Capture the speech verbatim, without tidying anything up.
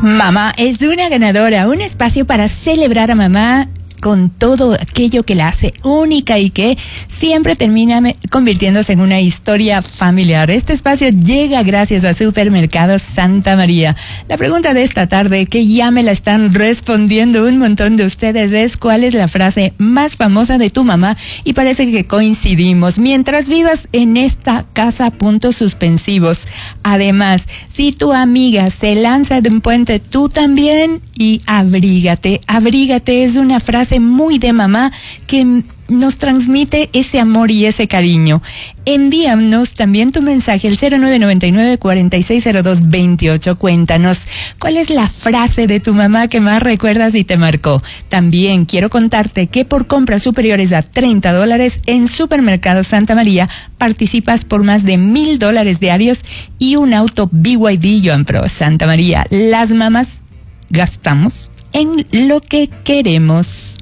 Mamá es una ganadora, un espacio para celebrar a mamá con todo aquello que la hace única y que siempre termina convirtiéndose en una historia familiar. Este espacio llega gracias a Supermercados Santa María. La pregunta de esta tarde, que ya me la están respondiendo un montón de ustedes, es: ¿cuál es la frase más famosa de tu mamá? Y parece que coincidimos. Mientras vivas en esta casa, puntos suspensivos. Además, si tu amiga se lanza de un puente, tú también, y abrígate. Abrígate es una frase muy de mamá que nos transmite ese amor y ese cariño. Envíanos también tu mensaje al cero nueve nueve nueve, cuatro seis cero dos, dos ocho. Cuéntanos, ¿cuál es la frase de tu mamá que más recuerdas y te marcó? También quiero contarte que por compras superiores a treinta dólares en Supermercados Santa María participas por más de mil dólares diarios y un auto B Y D Joan Pro. Santa María, las mamás gastamos en lo que queremos.